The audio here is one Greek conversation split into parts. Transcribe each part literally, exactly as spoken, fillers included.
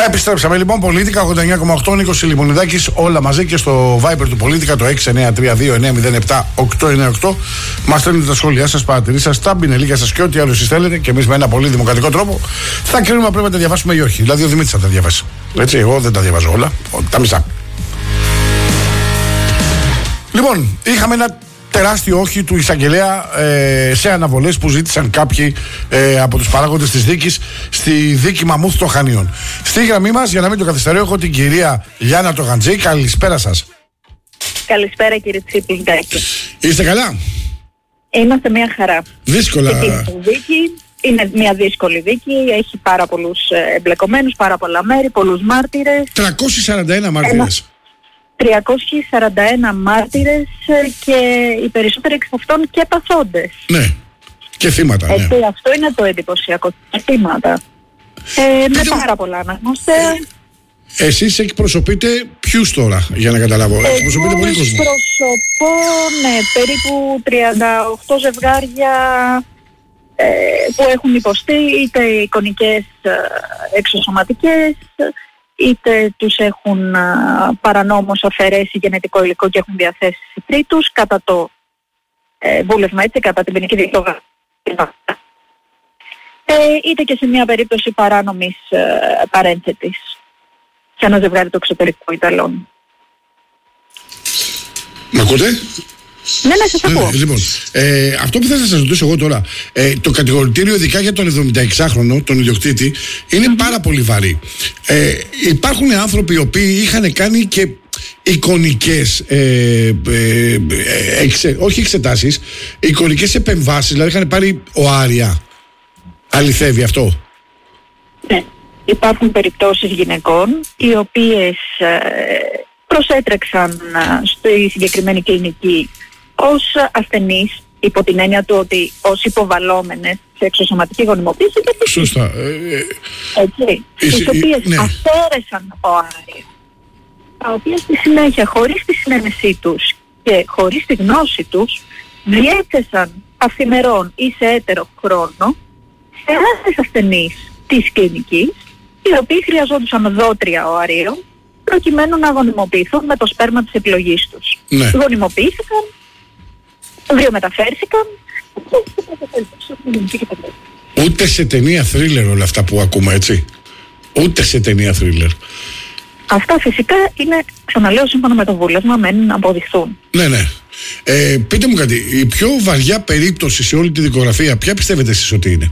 Επιστρέψαμε λοιπόν. Πολίτικα ογδόντα εννιά κόμμα οκτώ, Νίκος Λιμονιδάκης, όλα μαζί και στο Viber του Πολίτικα το έξι εννιά τρία δύο εννιά μηδέν επτά οκτώ εννιά οκτώ. Μας στέλνετε τα σχόλιά σας, παρατηρήσεις σας, τα μπινελίκια σας και ό,τι άλλο εσείς θέλετε. Και εμείς με ένα πολύ δημοκρατικό τρόπο θα κρίνουμε αν πρέπει να τα διαβάσουμε ή όχι. Δηλαδή ο Δημήτρης θα τα διαβάσει. Έτσι, εγώ δεν τα διαβάζω όλα. Τα μισά. Λοιπόν, είχαμε ένα τεράστιο όχι του εισαγγελέα ε, σε αναβολές που ζήτησαν κάποιοι ε, από τους παράγοντες της δίκης στη δίκη Μαμούθ των Χανίων. Στη γραμμή μας, για να μην το καθυστερώ, έχω την κυρία Λιάννα Τογαντζή. Καλησπέρα σας. Καλησπέρα κύριε Τσίπλιγκάκη. Είστε καλά? Είμαστε μια χαρά. Δύσκολα. Δίκη. Είναι μια δύσκολη δίκη, έχει πάρα πολλούς εμπλεκομένους, πάρα πολλά μέρη, πολλούς μάρτυρες. τριακόσιοι σαράντα ένα μάρτυρες. τριακόσιοι σαράντα ένα μάρτυρες και οι περισσότεροι εξ αυτών και παθόντες. Ναι, και θύματα. Ναι. Έτσι, αυτό είναι το εντυπωσιακό. Και θύματα. Ε, με πάρα πολλά αναγνωστέα. Ε, εσείς εκπροσωπείτε ποιους τώρα, για να καταλάβω? Εγώ εκπροσωπείτε πολύ κόσμο. εκπροσωπώ, ναι, περίπου τριάντα οκτώ ζευγάρια ε, που έχουν υποστεί είτε εικονικές ε, εξωσωματικές, είτε τους έχουν α, παρανόμως αφαιρέσει γενετικό υλικό και έχουν διαθέσει σε τρίτους κατά το ε, βούλευμα, έτσι, κατά την ποινική δικαιοσύνη. Ε, είτε και σε μια περίπτωση παράνομης ε, παρένθετης σε ένα ζευγάρι του εξωτερικού Ιταλών. Μ' ακούτε? Ναι, ναι, σας ακούω. Ναι, λοιπόν, ε, αυτό που θα σας ρωτήσω εγώ τώρα, ε, το κατηγορητήριο ειδικά για τον εβδομηνταεξάχρονο, τον ιδιοκτήτη, είναι mm-hmm. πάρα πολύ βαρύ. Ε, υπάρχουν άνθρωποι οι οποίοι είχαν κάνει και εικονικές, ε, ε, εξε, όχι εξετάσεις, εικονικές επεμβάσεις, δηλαδή είχαν πάρει οάρια. Αληθεύει αυτό? Ναι, υπάρχουν περιπτώσεις γυναικών οι οποίες ε, προσέτρεξαν στη συγκεκριμένη κλινική ως ασθενείς, υπό την έννοια του ότι ως υποβαλλόμενες σε εξωσωματική γονιμοποίηση. Σωστά. Έτσι, τις οποίες ναι. αφαίρεσαν οάρια, τα οποία στη συνέχεια, χωρίς τη συνένεσή τους και χωρίς τη γνώση τους, διέθεσαν αυθημερών ή σε έτερο χρόνο σε άλλες ασθενείς της κλινικής, οι οποίοι χρειαζόντουσαν δότρια οαρίων προκειμένου να γονιμοποιηθούν με το σπέρμα της επιλογής τους. Ναι. Γονιμοποιήθηκαν, βιομεταφέρθηκαν. Ούτε σε ταινία θρίλερ όλα αυτά που ακούμε, έτσι. Ούτε σε ταινία θρίλερ. Αυτά φυσικά είναι, ξαναλέω, σύμφωνα με το βούλευμα, μένουν να αποδειχθούν. Ναι, ναι. Ε, πείτε μου κάτι, η πιο βαριά περίπτωση σε όλη τη δικογραφία, ποια πιστεύετε εσείς ότι είναι?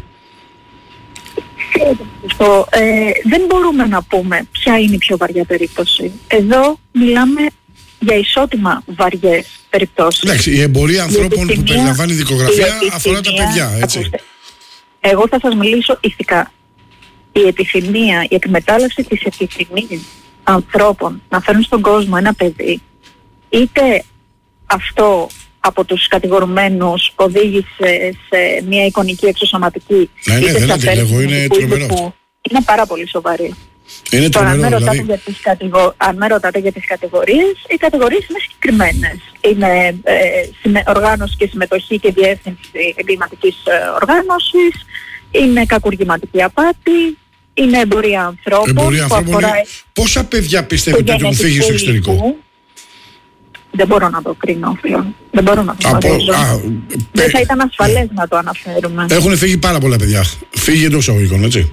Στο, ε, δεν μπορούμε να πούμε ποια είναι η πιο βαριά περίπτωση. Εδώ μιλάμε για ισότιμα βαριές περιπτώσεις. Εντάξει, η εμπορία ανθρώπων που περιλαμβάνει η δικογραφία η αφορά τα παιδιά, έτσι. Ακούστε, εγώ θα σας μιλήσω ηθικά. Η επιθυμία, η εκμετάλλευση της επιθυμίας ανθρώπων να φέρουν στον κόσμο ένα παιδί, είτε αυτό από τους κατηγορουμένους οδήγησε σε μια εικονική εξωσωματική, ναι, ναι, δεν τη λέγω, είναι τρομερό. Είναι πάρα πολύ σοβαρή. Είναι Τώρα, αν, με δηλαδή... για τις κατηγο... αν με ρωτάτε για τις κατηγορίες, οι κατηγορίες είναι συγκεκριμένες. Είναι ε, συμμε... οργάνωση και συμμετοχή και διεύθυνση εγκληματικής ε, οργάνωσης, είναι κακουργηματική απάτη, είναι εμπορία ανθρώπων. Εμπορία ανθρώπων αφορά... είναι... Πόσα παιδιά πιστεύετε ότι έχουν φύγει στο εξωτερικό? Δεν μπορώ να το κρίνω, φίλο. Δεν μπορώ να το γνωρίζω. Δεν θα ήταν ασφαλές ε... να το αναφέρουμε. Έχουν φύγει πάρα πολλά παιδιά. Φύγει εντός εισαγωγικών, έτσι.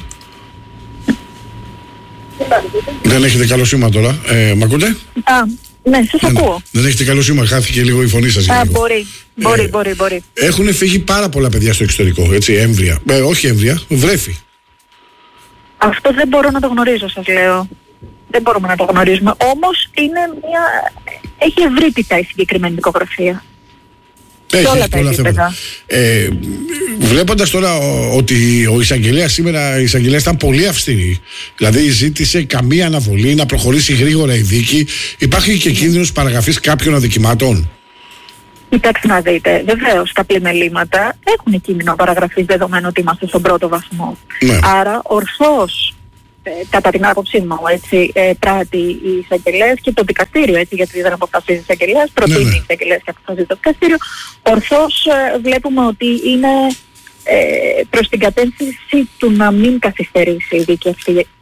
Δεν έχετε καλό σήμα τώρα. Ε, μ' ακούτε? Α, ναι, σας ναι, ακούω. Δεν έχετε καλό σήμα, χάθηκε λίγο η φωνή σας. Α, μπορεί, μπορεί, ε, μπορεί, μπορεί. Έχουν φύγει πάρα πολλά παιδιά στο εξωτερικό, έτσι, έμβρια. Ε, όχι έμβρια, βρέφη. Αυτό δεν μπορώ να το γνωρίζω, σας λέω. Δεν μπορούμε να το γνωρίζουμε. Όμως είναι μια... έχει ευρύτητα η συγκεκριμένη δικογραφία. Έχει όλα τα επίπεδα. Ε, βλέποντας τώρα ότι ο εισαγγελέας σήμερα, η εισαγγελέα ήταν πολύ αυστηρή, δηλαδή ζήτησε καμία αναβολή, να προχωρήσει γρήγορα η δίκη. Υπάρχει και κίνδυνος παραγραφής κάποιων αδικημάτων? Κοιτάξτε να δείτε, βεβαίως τα πλημελήματα έχουν κίνδυνο παραγραφής δεδομένου ότι είμαστε στον πρώτο βαθμό. Ναι. Άρα ορθώς, ε, κατά την άποψή μου, έτσι, ε, πράττει η εισαγγελέας και το δικαστήριο, έτσι, γιατί δεν αποφασίζει η εισαγγελέας, προτείνει ναι, ναι. η εισαγγελέας και αποφασίζει το δικαστήριο. Ορθώς ε, βλέπουμε ότι είναι ε, προς την κατεύθυνση του να μην καθυστερήσει η δίκη αυτή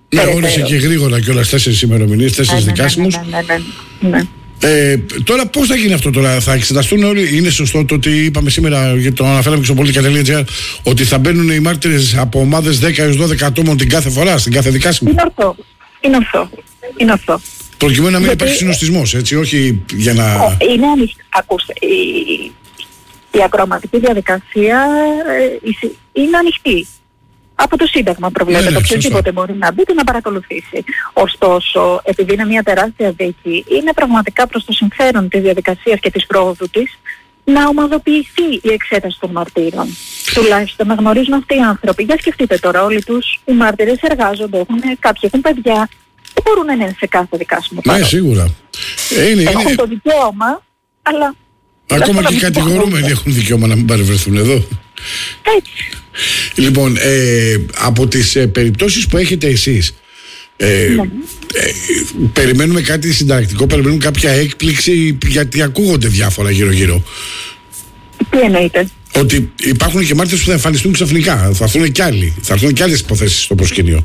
Ναι, όρισε και γρήγορα κιόλας τέσσερις ημερομηνίες, τέσσερις ναι, δικάσιμους. Ναι, ναι, ναι, ναι, ναι. Ε, τώρα πώς θα γίνει αυτό τώρα, θα εξεταστούν όλοι? Είναι σωστό το ότι είπαμε σήμερα, γιατί το αναφέραμε και στο πολιτικά τελεία τζι άρ, ότι θα μπαίνουν οι μάρτυρες από ομάδες δέκα έως δώδεκα ατόμων την κάθε φορά, στην κάθε δικάσιμη? Είναι ορθό. Είναι ορθό. Είναι ορθό. Προκειμένου να μην γιατί... υπάρχει συνοστισμός, έτσι, όχι για να... Είναι ανοιχτή. Ακούστε, η, η ακροαματική διαδικασία ε, είναι ανοιχτή. Από το Σύνταγμα προβλέπεται, ναι, ναι, οποιοδήποτε μπορεί να μπει και να παρακολουθήσει. Ωστόσο, επειδή είναι μια τεράστια δίκη, είναι πραγματικά προς το συμφέρον της διαδικασίας και της πρόοδου της να ομαδοποιηθεί η εξέταση των μαρτύρων. Τουλάχιστον να γνωρίζουν αυτοί οι άνθρωποι. Για σκεφτείτε τώρα, όλοι τους οι μάρτυρες εργάζονται, έχουν, κάποιοι έχουν παιδιά, δεν μπορούν να είναι σε κάθε δικάσιμο παρόν. Ναι, σίγουρα. Είναι, έχουν είναι... το δικαίωμα, αλλά... Ακόμα και οι κατηγορούμενοι έχουν δικαίωμα να μην παρευρεθούν εδώ. Έτσι. Λοιπόν, ε, από τις ε, περιπτώσεις που έχετε εσείς, ε, ναι. ε, περιμένουμε κάτι συνταρακτικό, περιμένουμε κάποια έκπληξη, γιατί ακούγονται διάφορα γύρω-γύρω. Τι εννοείτε? Ότι υπάρχουν και μάρτυρες που θα εμφανιστούν ξαφνικά, θα έρθουν και άλλοι, θα έρθουν και άλλες υποθέσεις στο προσκήνιο.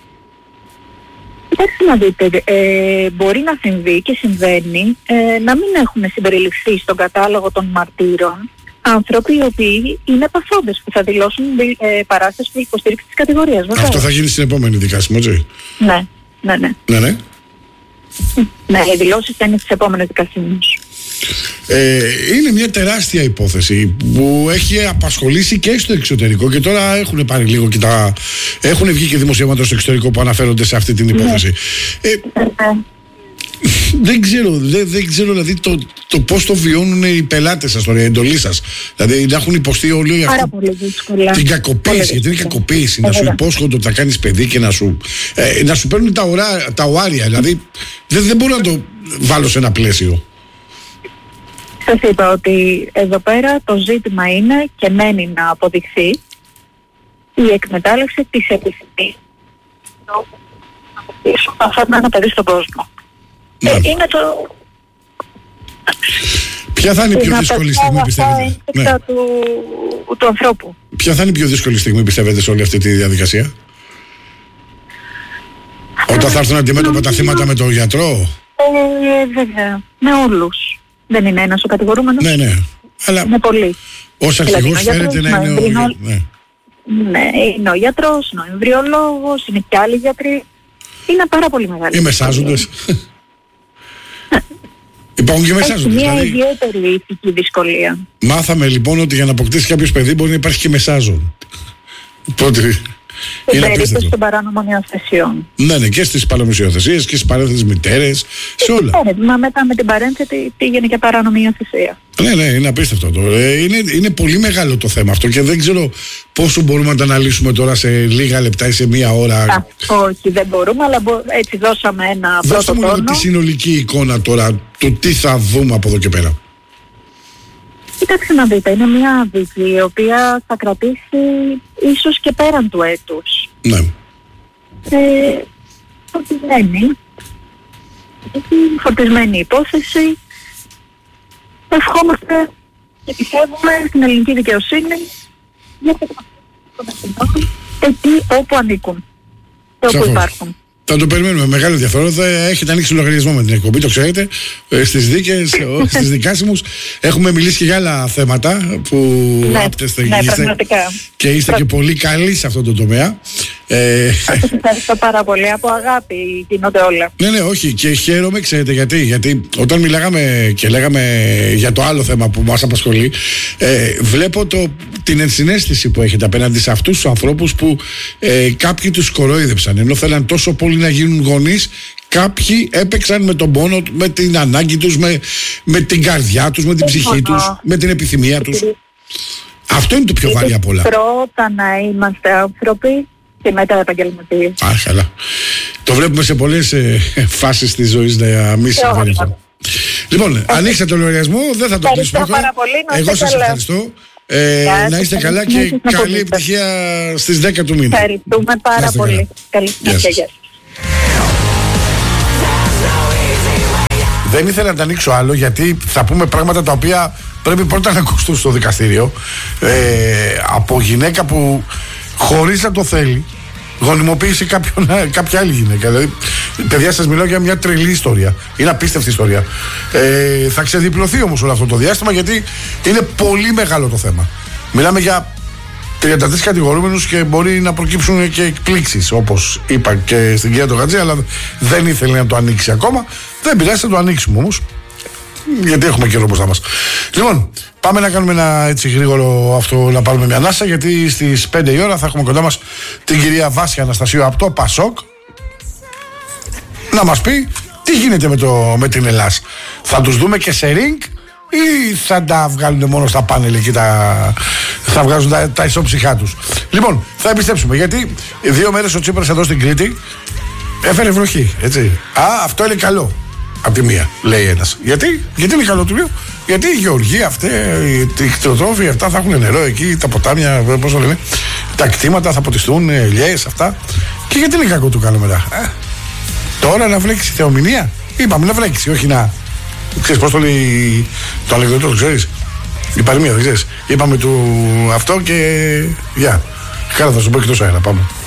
Κοιτάξτε να δείτε, ε, μπορεί να συμβεί και συμβαίνει ε, να μην έχουν συμπεριληφθεί στον κατάλογο των μαρτύρων άνθρωποι οι οποίοι είναι παθόντες που θα δηλώσουν ε, παράσταση που υποστήριξη της κατηγορίας. Βέβαια. Αυτό θα γίνει στην επόμενη δικάσιμο, έτσι? Ναι, ναι, ναι. Ναι, ναι. Ναι, οι δηλώσεις θα είναι στις επόμενες δικασίμους. Ε, είναι μια τεράστια υπόθεση που έχει απασχολήσει και στο εξωτερικό και τώρα έχουν πάρει λίγο και τα... έχουν βγει και δημοσιεύματα στο εξωτερικό που αναφέρονται σε αυτή την υπόθεση. Ναι. Ε, ναι. Δεν ξέρω, δεν, δεν ξέρω δηλαδή το, το πώς το βιώνουν οι πελάτες σας τώρα, η εντολή σας. Δηλαδή να έχουν υποστεί όλοι αυτή την κακοποίηση, γιατί είναι κακοποίηση. Να σου υπόσχονται ότι θα κάνεις παιδί και να σου, ε, να σου παίρνουν τα, ωρά, τα οάρια. Δηλαδή δεν, δεν μπορώ να το βάλω σε ένα πλαίσιο. Σας είπα ότι εδώ πέρα το ζήτημα είναι και μένει να αποδειχθεί η εκμετάλλευση της επιθυμίας να φέρνει ένα παιδί στον κόσμο. Ναι. Ε, είναι το... Ποια θα είναι η πιο δύσκολη στιγμή, πιστεύετε? Ναι. Του, του ανθρώπου. Ποια θα είναι η πιο δύσκολη στιγμή, πιστεύετε, σε όλη αυτή τη διαδικασία? Όταν θα έρθουν αντιμέτωπα τα θύματα με τον γιατρό? Ε, βέβαια. Με όλους. Δεν είναι ένας ο κατηγορούμενος. Ναι, ναι. Αλλά είναι πολλοί. Ως αρχηγός φαίνεται να είναι ο... ο... Ναι. ναι, είναι ο γιατρός, είναι ο εμβριολόγος, είναι και άλλοι γιατροί. Είναι πάρα πολύ μεγάλη. Οι μεσάζοντες. Υπάρχουν και μεσάζοντες. Έχει μια δηλαδή... ιδιαίτερη ηθική δυσκολία. Μάθαμε λοιπόν ότι για να αποκτήσει κάποιος παιδί μπορεί να υπάρχει και μεσάζον. Πρώτη... Στην περίπτωση των παράνομων υιοθεσιών. Ναι, ναι, και στις παράνομες υιοθεσίες και στις παρένθετες μητέρες, σε όλα. Ναι, μα μετά με την παρένθετη πήγαινε και παράνομη υιοθεσία. Ναι, ναι, είναι απίστευτο το. Ε, είναι, είναι πολύ μεγάλο το θέμα αυτό και δεν ξέρω πόσο μπορούμε να το αναλύσουμε τώρα σε λίγα λεπτά ή σε μία ώρα. Α, όχι, δεν μπορούμε, αλλά μπο, έτσι δώσαμε ένα πρώτο τόνο. Δώστε μου τη συνολική εικόνα τώρα του τι θα δούμε από εδώ και πέρα. Κοιτάξτε να δείτε, είναι μια δίκη η οποία θα κρατήσει ίσως και πέραν του έτους. Ναι. Ε, φορτισμένη. Φορτισμένη υπόθεση. Ευχόμαστε και πιστεύουμε στην ελληνική δικαιοσύνη για το εκεί όπου ανήκουν και όπου υπάρχουν. Θα το περιμένουμε με μεγάλο ενδιαφέρον. Θα έχετε ανοίξει λογαριασμό με την εκπομπή, το ξέρετε. Στις δίκες, στις δικάσιμους. Έχουμε μιλήσει και για άλλα θέματα που ναι, άπτεστε ναι, είστε, και είστε και πολύ καλοί σε αυτό το τομέα. Ε, σας ευχαριστώ πάρα πολύ. Από αγάπη γίνονται όλα. Ναι, ναι, όχι. Και χαίρομαι, ξέρετε γιατί. Γιατί όταν μιλάγαμε και λέγαμε για το άλλο θέμα που μας απασχολεί, ε, βλέπω το, την ενσυναίσθηση που έχετε απέναντι σε αυτούς τους ανθρώπους που ε, κάποιοι τους κορόιδεψαν. Ενώ θέλαν τόσο πολύ να γίνουν γονείς, κάποιοι έπαιξαν με τον πόνο, με την ανάγκη τους, με, με την καρδιά τους, με την ψυχή τους, με την επιθυμία τους. Αυτό είναι το πιο βαρύ απ' όλα. Πρώτα να είμαστε άνθρωποι και μετά επαγγελματίες. Α, καλά. Το βλέπουμε σε πολλές ε, φάσεις της ζωής να μην συμβαίνει αυτό. Λοιπόν, ανοίξτε το λογαριασμό, δεν θα το κλείσουμε. Εγώ σας ευχαριστώ. Ε, να είστε καλά και καλή επιτυχία στις δέκα του μήνα. Ευχαριστούμε πάρα πολύ. Καλή επιτυχία. Δεν ήθελα να τα ανοίξω άλλο γιατί θα πούμε πράγματα τα οποία πρέπει πρώτα να ακουστούν στο δικαστήριο, ε, από γυναίκα που χωρίς να το θέλει γονιμοποίησε κάποιον, κάποια άλλη γυναίκα. Δηλαδή, παιδιά, σας μιλάω για μια τρελή ιστορία. Είναι απίστευτη ιστορία. Ε, θα ξεδιπλωθεί όμως όλο αυτό το διάστημα, γιατί είναι πολύ μεγάλο το θέμα. Μιλάμε για τριάντα τρεις κατηγορούμενους και μπορεί να προκύψουν και εκπλήξεις, όπως είπα και στην κυρία Τογατζή, αλλά δεν ήθελε να το ανοίξει ακόμα. Δεν πειράζει, θα το ανοίξουμε όμως, γιατί έχουμε καιρό μπροστά μας. Λοιπόν, πάμε να κάνουμε ένα έτσι γρήγορο αυτό, να πάρουμε μια ανάσα, γιατί στις πέντε η ώρα θα έχουμε κοντά μας την κυρία Βάσια Αναστασίου από το Πασόκ να μας πει τι γίνεται με, το, με την Ελλάς. Θα τους δούμε και σε ριγκ ή θα τα βγάλουν μόνο στα πάνελ εκεί, τα, θα βγάζουν τα, τα ισόψυχά τους. Λοιπόν, θα επιστρέψουμε, γιατί δύο μέρες ο Τσίπρας εδώ στην Κρήτη έφερε βροχή, έτσι. Α, αυτό είναι καλό. Απ' τη μία, λέει ένας. Γιατί, γιατί είναι καλό του λέω. Γιατί η γεωργία αυτή, οι κτηνοτρόφοι αυτά θα έχουν νερό εκεί, τα ποτάμια, πώς το λένε, τα κτήματα θα ποτιστούν, ελιές, αυτά. Και γιατί είναι κακό του κάνω μετά. Α, τώρα να βλέξει θεομηνία. Είπαμε να βλέξει, όχι να. Ξέρεις πώς το λέει το ανεκδοτό, το ξέρεις. Η παροιμία, δεν ξέρεις. Είπαμε του αυτό και. Γεια. Yeah. Κάρα θα σου πω εκτός αέρα, πάμε.